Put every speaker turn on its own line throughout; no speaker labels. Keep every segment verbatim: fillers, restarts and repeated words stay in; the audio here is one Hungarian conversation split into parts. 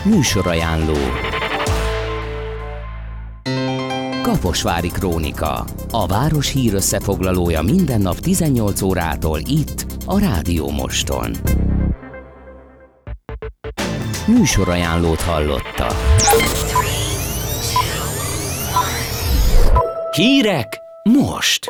Műsorajánló. Kaposvári Krónika. A város hírösszefoglalója minden nap tizennyolc órától itt, a Rádió Moston. Műsorajánlót hallotta. Hírek most!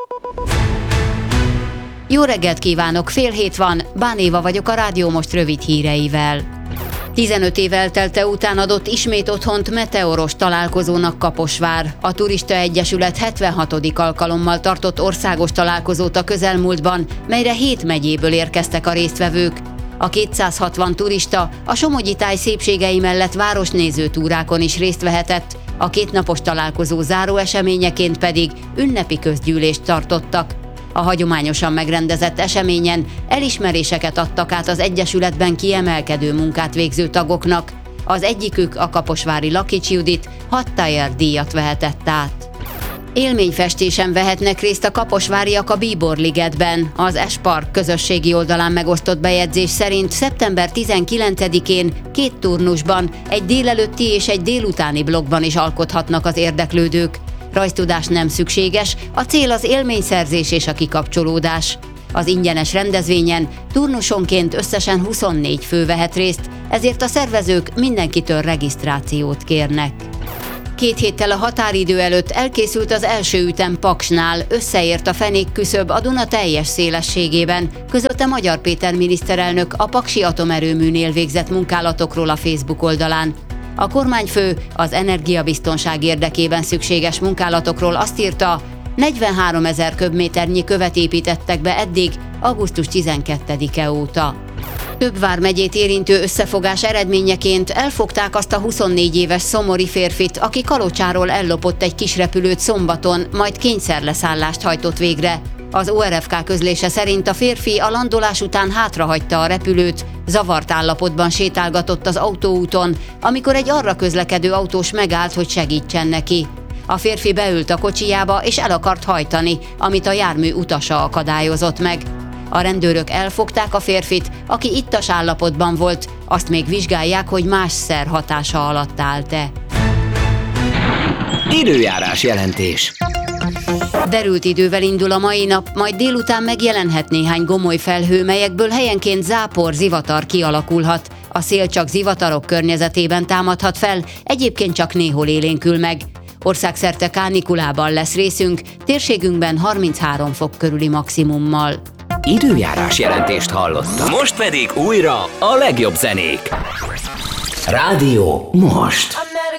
Jó reggelt kívánok, fél hét van, Bán Éva vagyok a Rádió Most rövid híreivel. tizenöt év eltelte után adott ismét otthont meteoros találkozónak Kaposvár. A Turista Egyesület hetvenhatodik alkalommal tartott országos találkozót a közelmúltban, melyre hét megyéből érkeztek a résztvevők. A kétszázhatvan turista a Somogyi táj szépségei mellett városnéző túrákon is részt vehetett, a kétnapos találkozó záró eseményeként pedig ünnepi közgyűlést tartottak. A hagyományosan megrendezett eseményen elismeréseket adtak át az Egyesületben kiemelkedő munkát végző tagoknak. Az egyikük, a kaposvári Lakics Judit hat Thayer díjat vehetett át. Élményfestésen vehetnek részt a kaposváriak a Bíborligetben. Az S-Park közösségi oldalán megosztott bejegyzés szerint szeptember tizenkilencedikén két turnusban, egy délelőtti és egy délutáni blokkban is alkothatnak az érdeklődők. Rajztudás nem szükséges, a cél az élményszerzés és a kikapcsolódás. Az ingyenes rendezvényen turnusonként összesen huszonnégy fő vehet részt, ezért a szervezők mindenkitől regisztrációt kérnek. Két héttel a határidő előtt elkészült az első ütem Paksnál, összeért a fenékküszöb a Duna teljes szélességében, közölte Magyar Péter miniszterelnök a paksi atomerőműnél végzett munkálatokról a Facebook oldalán. A kormányfő az energiabiztonság érdekében szükséges munkálatokról azt írta, negyvenháromezer köbméternyi követ építettek be eddig, augusztus tizenkettedike óta. Több vármegyét érintő összefogás eredményeként elfogták azt a huszonnégy éves szomori férfit, aki Kalocsáról ellopott egy kisrepülőt szombaton, majd kényszerleszállást hajtott végre. Az o er ef ká közlése szerint a férfi a landolás után hátrahagyta a repülőt, zavart állapotban sétálgatott az autóúton, amikor egy arra közlekedő autós megállt, hogy segítsen neki. A férfi beült a kocsijába és el akart hajtani, amit a jármű utasa akadályozott meg. A rendőrök elfogták a férfit, aki ittas állapotban volt, azt még vizsgálják, hogy más szer hatása alatt állt-e.
Időjárás jelentés.
Derült idővel indul a mai nap, majd délután megjelenhet néhány gomoly felhő, melyekből helyenként zápor, zivatar kialakulhat. A szél csak zivatarok környezetében támadhat fel, egyébként csak néhol élénkül meg. Országszerte kánikulában lesz részünk, térségünkben harminchárom fok körüli maximummal.
Időjárás jelentést hallottak. Most pedig újra a legjobb zenék. Rádió Most.